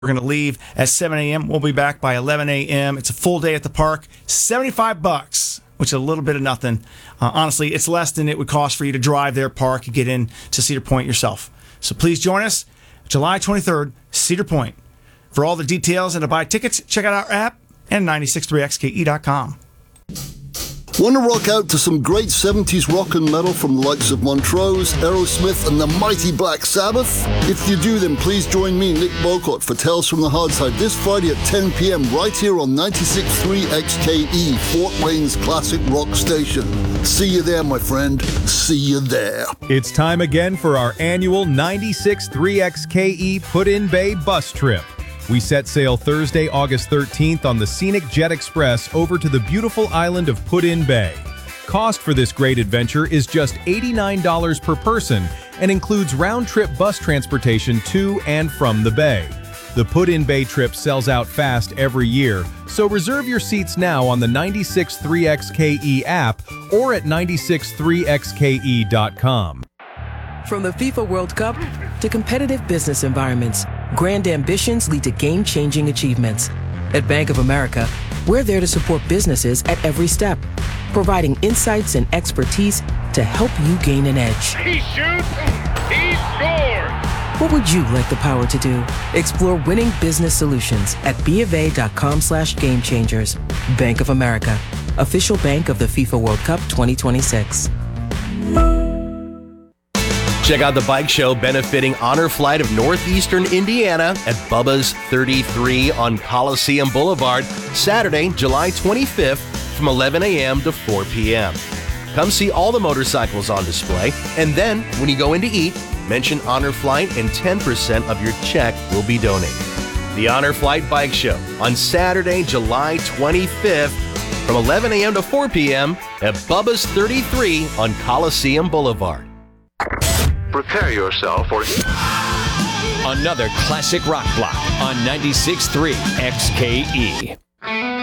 We're going to leave at 7 a.m. We'll be back by 11 a.m. It's a full day at the park. $75, which is a little bit of nothing. Honestly, it's less than it would cost for you to drive their park and get in to Cedar Point yourself. So please join us July 23rd, Cedar Point. For all the details and to buy tickets, check out our app and 963xke.com. Want to rock out to some great 70s rock and metal from the likes of Montrose, Aerosmith, and the mighty Black Sabbath? If you do, then please join me, Nick Bocott, for Tales from the Hard Side this Friday at 10 p.m. right here on 96.3 XKE, Fort Wayne's classic rock station. See you there, my friend. See you there. It's time again for our annual 96.3 XKE Put-in-Bay bus trip. We set sail Thursday, August 13th on the scenic Jet Express over to the beautiful island of Put-in-Bay. Cost for this great adventure is just $89 per person and includes round-trip bus transportation to and from the bay. The Put-in-Bay trip sells out fast every year, so reserve your seats now on the 96.3 XKE app or at 963xke.com. From the FIFA World Cup to competitive business environments, grand ambitions lead to game-changing achievements. At Bank of America, we're there to support businesses at every step, providing insights and expertise to help you gain an edge. He shoots, he scores! What would you like the power to do? Explore winning business solutions at BofA.com/gamechangers. Bank of America, official bank of the FIFA World Cup 2026. Check out the bike show benefiting Honor Flight of Northeastern Indiana at Bubba's 33 on Coliseum Boulevard, Saturday, July 25th from 11 a.m. to 4 p.m. Come see all the motorcycles on display, and then when you go in to eat, mention Honor Flight and 10% of your check will be donated. The Honor Flight Bike Show on Saturday, July 25th from 11 a.m. to 4 p.m. at Bubba's 33 on Coliseum Boulevard. Prepare yourself for another classic rock block on 96.3 XKE.